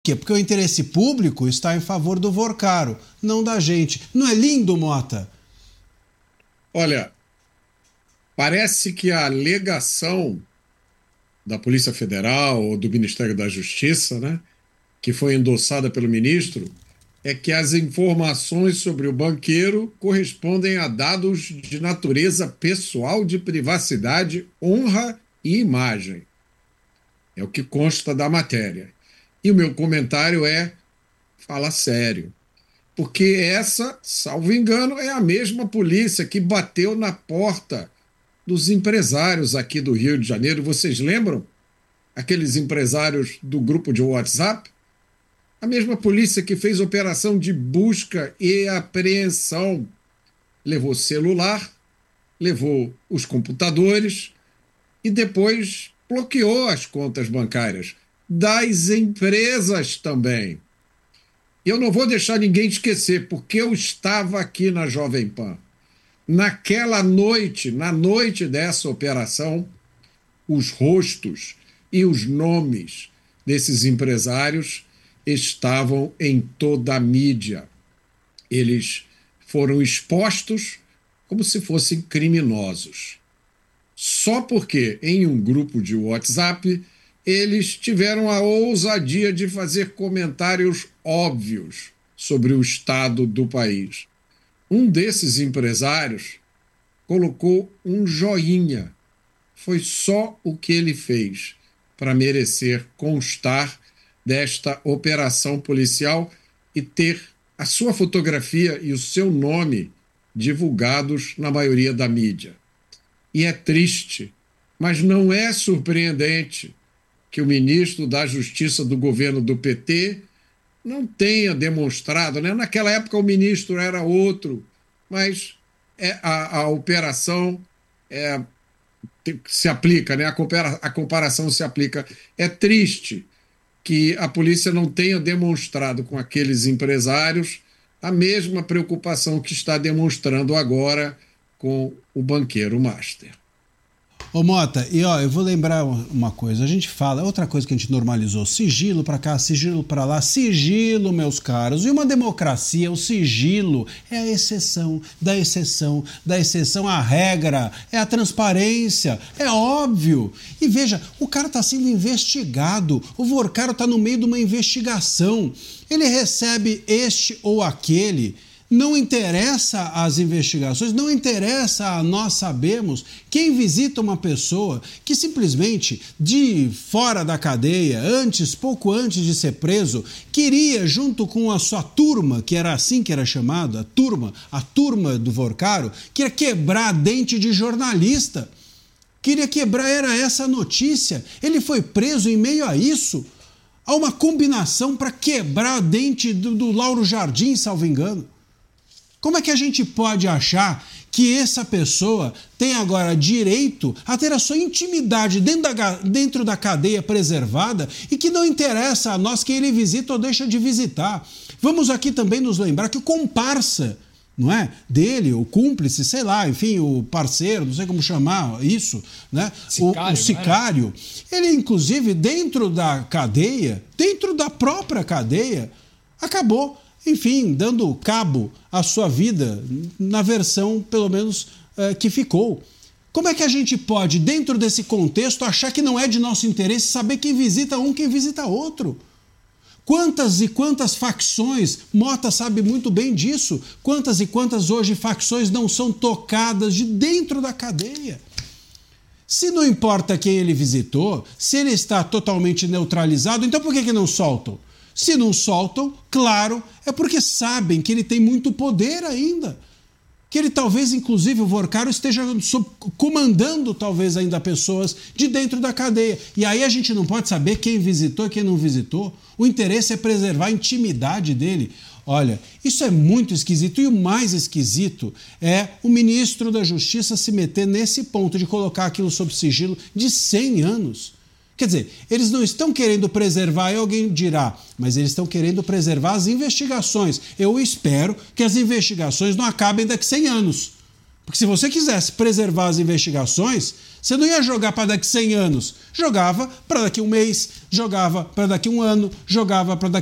quê? Porque o interesse público está em favor do Vorcaro, não da gente. Não é lindo, Mota? Olha, parece que a alegação da Polícia Federal ou do Ministério da Justiça, né, que foi endossada pelo ministro, é que as informações sobre o banqueiro correspondem a dados de natureza pessoal, de privacidade, honra e imagem. É o que consta da matéria. E o meu comentário é: fala sério. Porque essa, salvo engano, é a mesma polícia que bateu na porta dos empresários aqui do Rio de Janeiro. Vocês lembram? Aqueles empresários do grupo de WhatsApp? A mesma polícia que fez operação de busca e apreensão. Levou celular, levou os computadores e depois bloqueou as contas bancárias das empresas também. E eu não vou deixar ninguém esquecer, porque eu estava aqui na Jovem Pan. Naquela noite, na noite dessa operação, os rostos e os nomes desses empresários estavam em toda a mídia. Eles foram expostos como se fossem criminosos. Só porque em um grupo de WhatsApp eles tiveram a ousadia de fazer comentários óbvios sobre o estado do país. Um desses empresários colocou um joinha. Foi só o que ele fez para merecer constar desta operação policial e ter a sua fotografia e o seu nome divulgados na maioria da mídia. E é triste, mas não é surpreendente que o ministro da Justiça do governo do PT não tenha demonstrado, né? Naquela época o ministro era outro, mas a operação se aplica, né? A comparação se aplica. É triste que a polícia não tenha demonstrado com aqueles empresários a mesma preocupação que está demonstrando agora com o banqueiro Master. Ô Mota, e ó, eu vou lembrar uma coisa, a gente fala, outra coisa que a gente normalizou, sigilo pra cá, sigilo pra lá, sigilo, meus caros, e uma democracia, o sigilo é a exceção, da exceção, da exceção à regra, é a transparência, é óbvio. E veja, o cara tá sendo investigado, o Vorcaro tá no meio de uma investigação, ele recebe este ou aquele. Não interessa as investigações, não interessa a nós sabermos quem visita uma pessoa que simplesmente de fora da cadeia, pouco antes de ser preso, queria, junto com a sua turma, que era assim que era chamado, a turma do Vorcaro, queria quebrar dente de jornalista. Queria quebrar, era essa a notícia. Ele foi preso em meio a isso. Há uma combinação para quebrar dente do Lauro Jardim, salvo engano. Como é que a gente pode achar que essa pessoa tem agora direito a ter a sua intimidade dentro da cadeia preservada e que não interessa a nós quem ele visita ou deixa de visitar? Vamos aqui também nos lembrar que o comparsa, não é? Dele, o cúmplice, sei lá, enfim, o parceiro, não sei como chamar isso, né? O sicário, ele inclusive dentro da cadeia, dentro da própria cadeia, acabou, enfim, dando cabo à sua vida na versão, pelo menos, que ficou. Como é que a gente pode, dentro desse contexto, achar que não é de nosso interesse saber quem visita um, quem visita outro? Quantas e quantas facções, Mota sabe muito bem disso, quantas e quantas hoje facções não são tocadas de dentro da cadeia? Se não importa quem ele visitou, se ele está totalmente neutralizado, então por que não soltam? Se não soltam, claro, é porque sabem que ele tem muito poder ainda. Que ele talvez, inclusive, o Vorcaro esteja comandando talvez ainda pessoas de dentro da cadeia. E aí a gente não pode saber quem visitou e quem não visitou. O interesse é preservar a intimidade dele. Olha, isso é muito esquisito. E o mais esquisito é o ministro da Justiça se meter nesse ponto de colocar aquilo sob sigilo de 100 anos. Quer dizer, eles não estão querendo preservar, e alguém dirá, mas eles estão querendo preservar as investigações. Eu espero que as investigações não acabem daqui a 100 anos. Porque se você quisesse preservar as investigações, você não ia jogar para daqui 100 anos. Jogava para daqui um mês, jogava para daqui um ano, jogava para daqui